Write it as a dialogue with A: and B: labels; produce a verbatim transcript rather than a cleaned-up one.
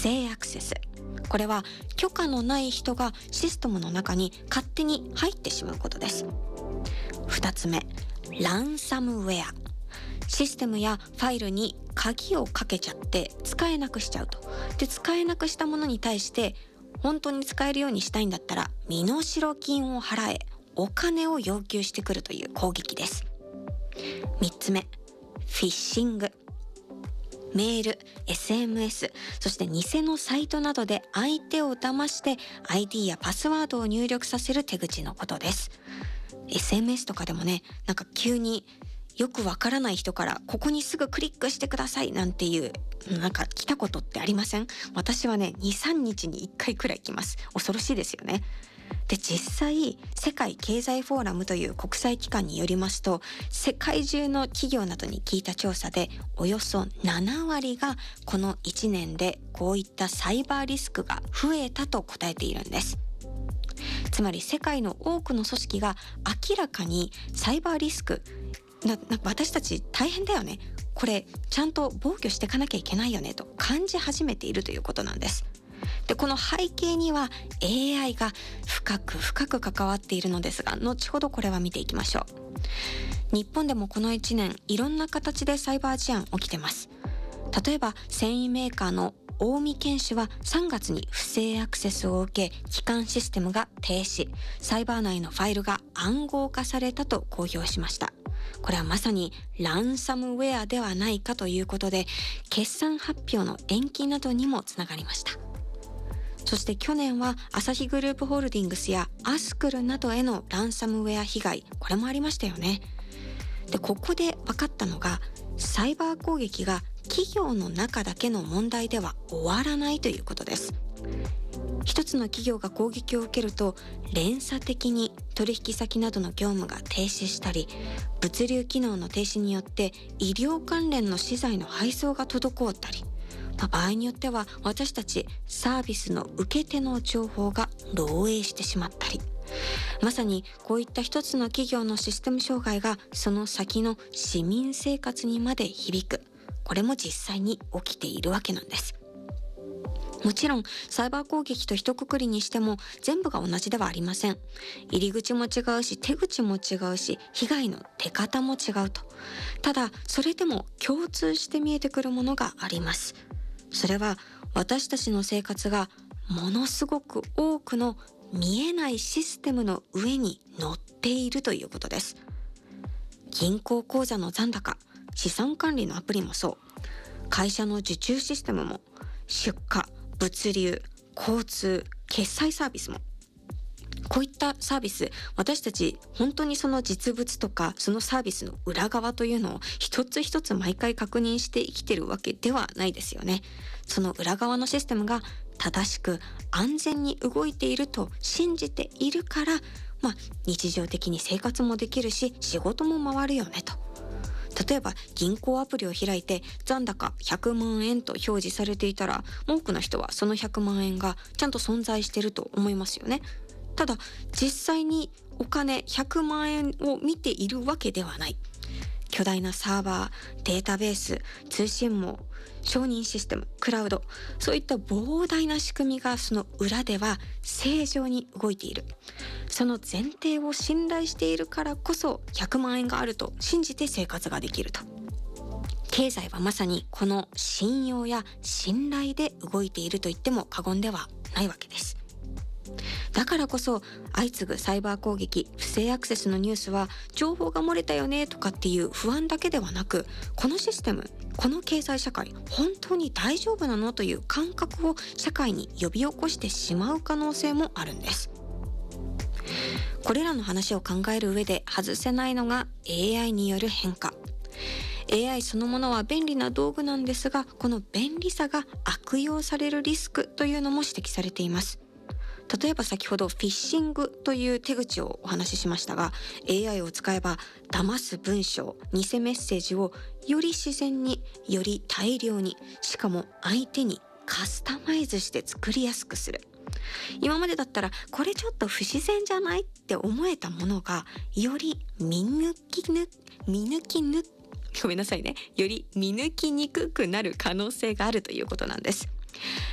A: 正アクセス。これは許可のない人がシステムの中に勝手に入ってしまうことです。二つ目、ランサムウェア。システムやファイルに鍵をかけちゃって使えなくしちゃうと。で、使えなくしたものに対して本当に使えるようにしたいんだったら身代金を払え、お金を要求してくるという攻撃です。三つ目、フィッシング。メール、エスエムエス、そして偽のサイトなどで相手を騙して アイディー やパスワードを入力させる手口のことです。エスエムエス とかでもね、なんか急によくわからない人からここにすぐクリックしてくださいなんていうなんか来たことってありません？私はね、に、さんにちにいっかいくらい来ます。恐ろしいですよね。で、実際世界経済フォーラムという国際機関によりますと、世界中の企業などに聞いた調査でおよそななわりがこのいちねんでこういったサイバーリスクが増えたと答えているんです。つまり世界の多くの組織が明らかにサイバーリスクな、なんか私たち大変だよね、これちゃんと防御していかなきゃいけないよねと感じ始めているということなんです。で、この背景には エーアイ が深く深く関わっているのですが、後ほどこれは見ていきましょう。日本でもこのいちねんいろんな形でサイバー事案起きてます。例えば繊維メーカーの近江建種はさんがつに不正アクセスを受け、基幹システムが停止、サイバー内のファイルが暗号化されたと公表しました。これはまさにランサムウェアではないかということで、決算発表の延期などにもつながりました。そして去年はアサヒグループホールディングスやアスクルなどへのランサムウェア被害、これもありましたよね。で、ここで分かったのが、サイバー攻撃が企業の中だけの問題では終わらないということです。一つの企業が攻撃を受けると、連鎖的に取引先などの業務が停止したり、物流機能の停止によって医療関連の資材の配送が滞ったり、まあ、場合によっては私たちサービスの受け手の情報が漏洩してしまったり、まさにこういった一つの企業のシステム障害がその先の市民生活にまで響く、これも実際に起きているわけなんです。もちろんサイバー攻撃と一括りにしても全部が同じではありません。入り口も違うし、手口も違うし、被害の出方も違うと。ただそれでも共通して見えてくるものがあります。それは私たちの生活がものすごく多くの見えないシステムの上に乗っているということです。銀行口座の残高、資産管理のアプリもそう。会社の受注システムも、出荷、物流、交通、決済サービスも。こういったサービス、私たち本当にその実物とかそのサービスの裏側というのを一つ一つ毎回確認して生きてるわけではないですよね。その裏側のシステムが正しく安全に動いていると信じているから、まあ日常的に生活もできるし仕事も回るよねと。例えば銀行アプリを開いて残高ひゃくまんえんと表示されていたら、多くの人はそのひゃくまんえんがちゃんと存在していると思いますよね。ただ実際にお金ひゃくまんえんを見ているわけではない。巨大なサーバー、データベース、通信網、承認システム、クラウド、そういった膨大な仕組みがその裏では正常に動いている。その前提を信頼しているからこそひゃくまんえんがあると信じて生活ができると。経済はまさにこの信用や信頼で動いていると言っても過言ではないわけです。だからこそ相次ぐサイバー攻撃、不正アクセスのニュースは情報が漏れたよねとかっていう不安だけではなく、このシステム、この経済社会本当に大丈夫なのという感覚を社会に呼び起こしてしまう可能性もあるんです。これらの話を考える上で外せないのが エーアイ による変化。エーアイ そのものは便利な道具なんですが、この便利さが悪用されるリスクというのも指摘されています。例えば先ほどフィッシングという手口をお話ししましたが、 エーアイ を使えば騙す文章、偽メッセージをより自然に、より大量に、しかも相手にカスタマイズして作りやすくする。今までだったらこれちょっと不自然じゃないって思えたものが、より見抜きぬ見抜きぬごめんなさいねより見抜きにくくなる可能性があるということなんです。